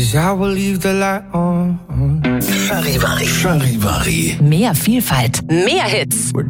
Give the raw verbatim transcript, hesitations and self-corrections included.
'cause I will leave the light on. Charivari. Charivari. Mehr Vielfalt, mehr Hits. We're